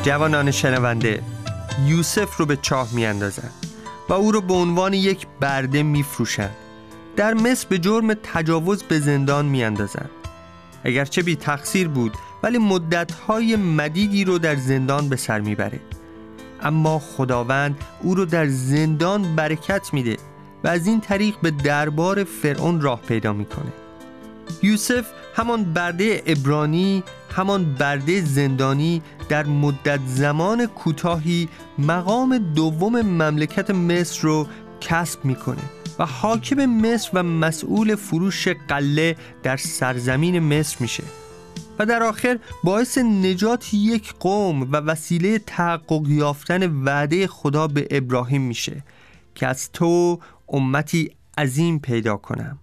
جوانان شنونده، یوسف رو به چاه میاندازن و او رو به عنوان یک برده میفروشن. در مصر به جرم تجاوز به زندان میاندازن. اگرچه بی تقصیر بود ولی مدت‌های مدیدی رو در زندان به سر میبره. اما خداوند او رو در زندان برکت میده و از این طریق به دربار فرعون راه پیدا میکنه. یوسف همان برده عبرانی، همان برده زندانی در مدت زمان کوتاهی مقام دوم مملکت مصر رو کسب میکنه و حاکم مصر و مسئول فروش غله در سرزمین مصر میشه و در آخر باعث نجات یک قوم و وسیله تحقق یافتن وعده خدا به ابراهیم میشه که از تو امتی عظیم پیدا کنم.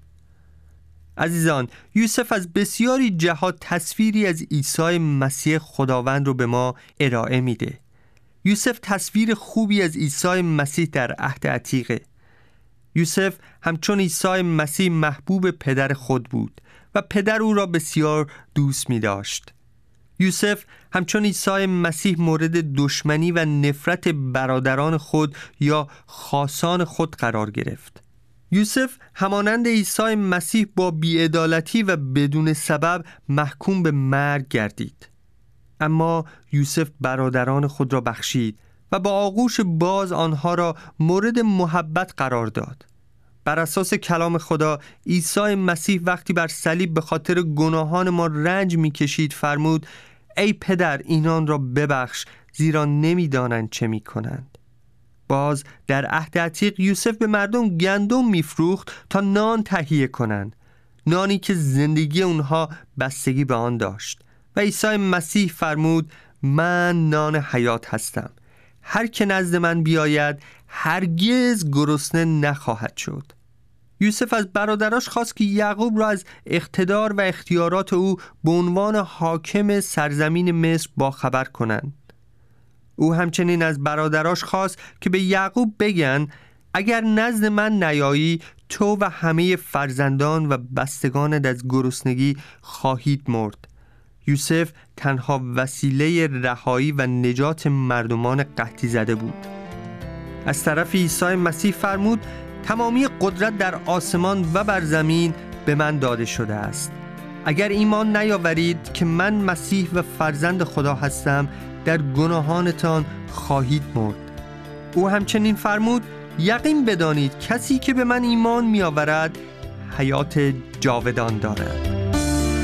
عزیزان، یوسف از بسیاری جهات تصویری از عیسی مسیح خداوند رو به ما ارائه میده. یوسف تصویر خوبی از عیسی مسیح در عهد عتیقه. یوسف همچون عیسی مسیح محبوب پدر خود بود و پدر او را بسیار دوست می داشت. یوسف همچون عیسی مسیح مورد دشمنی و نفرت برادران خود یا خاصان خود قرار گرفت. یوسف همانند عیسی مسیح با بی‌عدالتی و بدون سبب محکوم به مرگ گردید. اما یوسف برادران خود را بخشید و با آغوش باز آنها را مورد محبت قرار داد. بر اساس کلام خدا، عیسی مسیح وقتی بر صلیب به خاطر گناهان ما رنج می‌کشید فرمود: ای پدر، اینان را ببخش، زیرا نمی‌دانند چه می‌کنند. باز در عهد عتیق یوسف به مردم گندم می‌فروخت تا نان تهیه کنند، نانی که زندگی اونها بستگی به آن داشت. و عیسی مسیح فرمود: من نان حیات هستم، هر که نزد من بیاید هرگز گرسنه نخواهد شد. یوسف از برادراش خواست که یعقوب را از اقتدار و اختیارات او به عنوان حاکم سرزمین مصر باخبر کنند. او همچنین از برادراش خواست که به یعقوب بگن: اگر نزد من نیایی، تو و همه فرزندان و بستگانت از گرسنگی خواهید مرد. یوسف تنها وسیله رهایی و نجات مردمان قحطی زده بود. از طرف عیسی مسیح فرمود: تمامی قدرت در آسمان و بر زمین به من داده شده است. اگر ایمان نیاورید که من مسیح و فرزند خدا هستم، در گناهانتان خواهید مرد. او همچنین فرمود: یقین بدانید کسی که به من ایمان می‌آورد حیات جاودان دارد.